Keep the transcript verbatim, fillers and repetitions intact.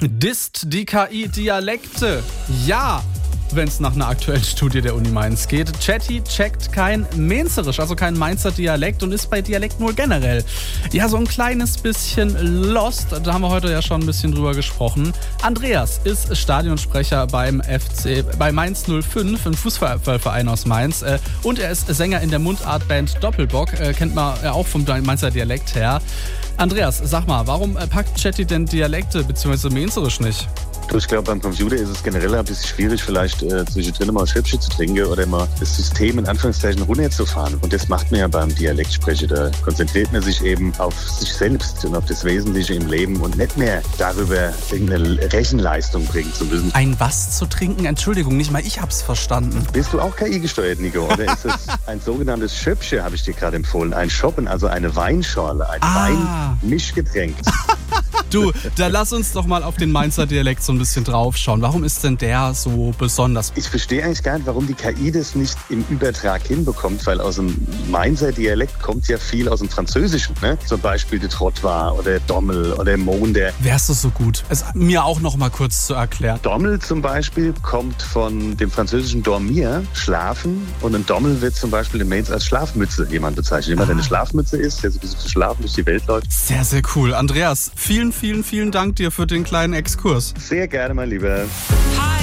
Disst die K I Dialekte? Ja, wenn es nach einer aktuellen Studie der Uni Mainz geht. Chatty checkt kein Mainzerisch, also kein Mainzer Dialekt und ist bei Dialekten wohl generell ja so ein kleines bisschen lost. Da haben wir heute ja schon ein bisschen drüber gesprochen. Andreas ist Stadionsprecher beim F C, bei Mainz null fünf, ein Fußballverein aus Mainz. Und er ist Sänger in der Mundartband Doppelbock, kennt man ja auch vom Mainzer Dialekt her. Andreas, sag mal, warum packt Chatty denn Dialekte bzw. Mainzerisch nicht? Du, ich glaube, beim Computer ist es generell ein bisschen schwierig, vielleicht äh, zwischendrin mal ein Schöpfchen zu trinken oder mal das System in Anführungszeichen runterzufahren. Und das macht man ja beim Dialektsprechen. Da konzentriert man sich eben auf sich selbst und auf das Wesentliche im Leben und nicht mehr darüber, irgendeine Rechenleistung bringen zu müssen. Ein was zu trinken? Entschuldigung, nicht mal ich hab's verstanden. Bist du auch K I gesteuert, Nico? Oder ist es ein sogenanntes Schöpfchen, habe ich dir gerade empfohlen? Ein Shoppen, also eine Weinschorle, ein Ah. Weinmischgetränk. Du, da lass uns doch mal auf den Mainzer Dialekt so ein bisschen draufschauen. Warum ist denn der so besonders? Ich verstehe eigentlich gar nicht, warum die K I das nicht im Übertrag hinbekommt, weil aus dem Mainzer Dialekt kommt ja viel aus dem Französischen, ne? Zum Beispiel der Trottoir oder Dommel oder Monder. Wärst du so gut, es mir auch noch mal kurz zu erklären? Dommel zum Beispiel kommt von dem französischen dormir, schlafen, und ein Dommel wird zum Beispiel in Mainz als Schlafmütze jemand bezeichnet. Jemand, der eine Schlafmütze ist, der so ein bisschen zu schlafen durch die Welt läuft. Sehr, sehr cool. Andreas, vielen, vielen, vielen Dank dir für den kleinen Exkurs. Sehr gerne, mein Lieber. Hi.